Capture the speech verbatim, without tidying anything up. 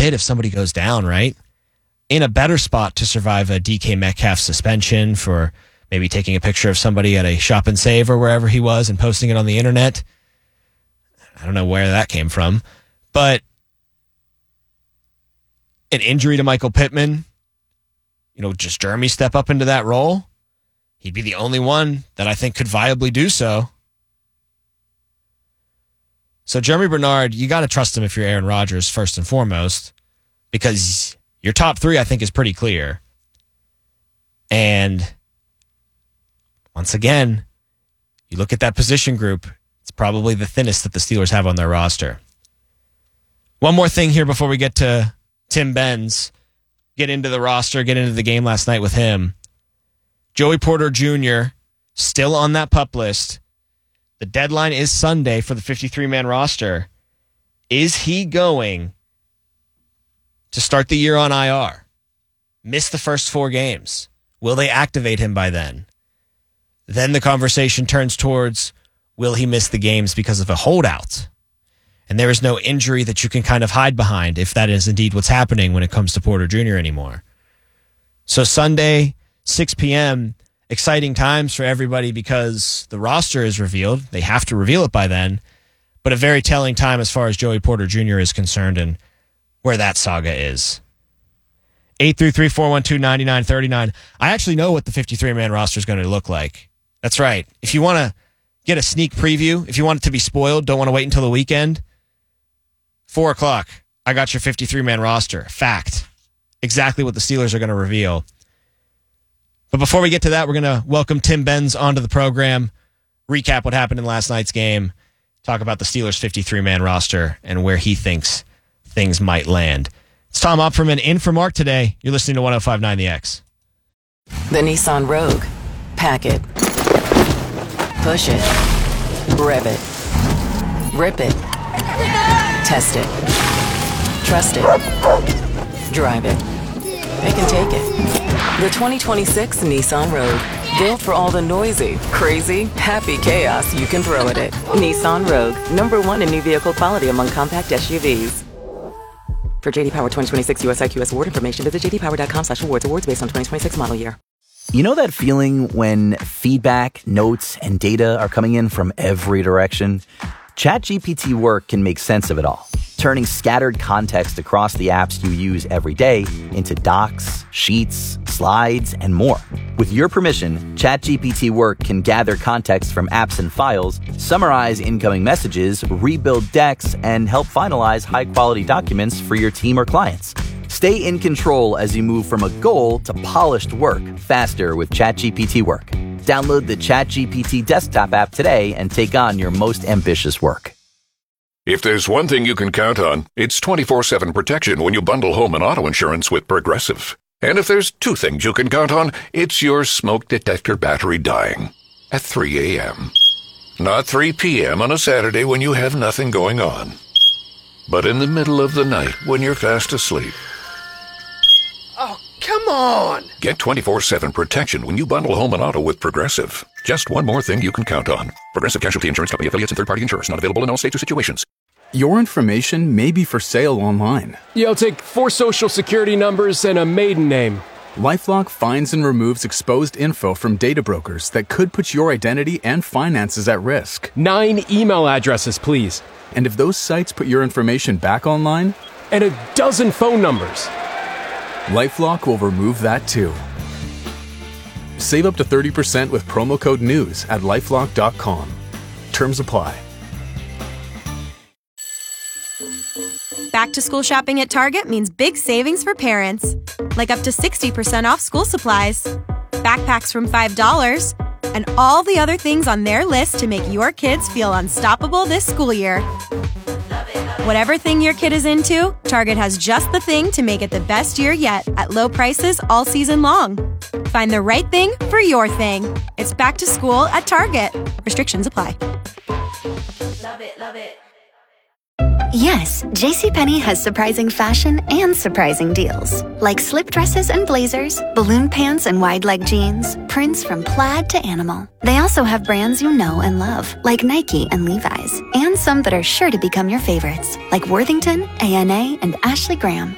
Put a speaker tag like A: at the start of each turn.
A: forbid if somebody goes down, right? In a better spot to survive a D K Metcalf suspension for maybe taking a picture of somebody at a shop and save or wherever he was and posting it on the internet. I don't know where that came from, but an injury to Michael Pittman, you know, just Jeremy step up into that role. He'd be the only one that I think could viably do so. So Jeremy Bernard, you got to trust him if you're Aaron Rodgers first and foremost, because your top three, I think, is pretty clear. And once again, you look at that position group, it's probably the thinnest that the Steelers have on their roster. One more thing here before we get to Tim Benz, get into the roster, get into the game last night with him. Joey Porter Junior, still on that PUP list. The deadline is Sunday for the fifty-three man roster. Is he going to start the year on I R? Miss the first four games? Will they activate him by then? Then the conversation turns towards, will he miss the games because of a holdout? And there is no injury that you can kind of hide behind if that is indeed what's happening when it comes to Porter Junior anymore. So Sunday, six p.m., exciting times for everybody because the roster is revealed. They have to reveal it by then, but a very telling time as far as Joey Porter Junior is concerned and where that saga is. eight three three, four one two, nine nine three nine. I actually know what the fifty-three man roster is going to look like. That's right. If you want to get a sneak preview, if you want it to be spoiled, don't want to wait until the weekend, four o'clock, I got your fifty-three man roster. Fact. Exactly what the Steelers are going to reveal. But before we get to that, we're going to welcome Tim Benz onto the program, recap what happened in last night's game, talk about the Steelers' fifty-three man roster and where he thinks things might land. It's Tom Opferman in for Mark today. You're listening to one oh five point nine The X.
B: The Nissan Rogue. Pack it. Push it. Rev it. Rip it. Test it. Trust it. Drive it. They can take it. The twenty twenty-six Nissan Rogue. Built for all the noisy, crazy, happy chaos you can throw at it. Nissan Rogue. Number one in new vehicle quality among compact S U Vs. For J D Power twenty twenty-six U S I Q S award information, visit j d power dot com slash awards. Awards based on twenty twenty-six model year.
C: You know that feeling when feedback, notes, and data are coming in from every direction? ChatGPT Work can make sense of it all, turning scattered context across the apps you use every day into docs, sheets, slides, and more. With your permission, ChatGPT Work can gather context from apps and files, summarize incoming messages, rebuild decks, and help finalize high-quality documents for your team or clients. Stay in control as you move from a goal to polished work faster with ChatGPT Work. Download the ChatGPT desktop app today and take on your most ambitious work.
D: If there's one thing you can count on, it's twenty-four seven protection when you bundle home and auto insurance with Progressive. And if there's two things you can count on, it's your smoke detector battery dying at three a.m. Not three p.m. on a Saturday when you have nothing going on, but in the middle of the night when you're fast asleep.
E: Oh, come on!
D: Get twenty-four seven protection when you bundle home and auto with Progressive. Just one more thing you can count on. Progressive Casualty Insurance Company affiliates and third-party insurers. Not available in all states or situations.
F: Your information may be for sale online.
G: Yeah, I'll take four social security numbers and a maiden name.
F: LifeLock finds and removes exposed info from data brokers that could put your identity and finances at risk.
G: Nine email addresses, please.
F: And if those sites put your information back online?
G: And a dozen phone numbers.
F: LifeLock will remove that too. Save up to thirty percent with promo code NEWS at lifelock dot com. Terms apply.
H: Back to school shopping at Target means big savings for parents. Like up to sixty percent off school supplies, backpacks from five dollars, and all the other things on their list to make your kids feel unstoppable this school year. Whatever thing your kid is into, Target has just the thing to make it the best year yet at low prices all season long. Find the right thing for your thing. It's back to school at Target. Restrictions apply.
I: Love it, love it. Yes, JCPenney has surprising fashion and surprising deals. Like slip dresses and blazers, balloon pants and wide leg jeans, prints from plaid to animal. They also have brands you know and love, like Nike and Levi's, and some that are sure to become your favorites, like Worthington, A N A, and Ashley Graham.